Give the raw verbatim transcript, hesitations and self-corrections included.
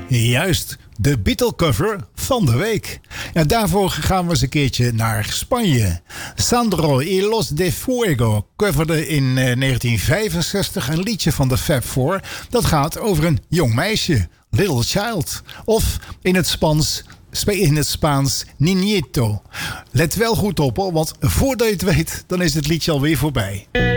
Juist, de Beatle-cover van de week. En daarvoor gaan we eens een keertje naar Spanje. Sandro y Los de Fuego coverde in eh, negentien vijfenzestig een liedje van de Fab Four. Dat gaat over een jong meisje, Little Child. Of in het Spaans... In het Spaans, Niñito. Let wel goed op, hoor, want voordat je het weet, dan is het liedje alweer voorbij.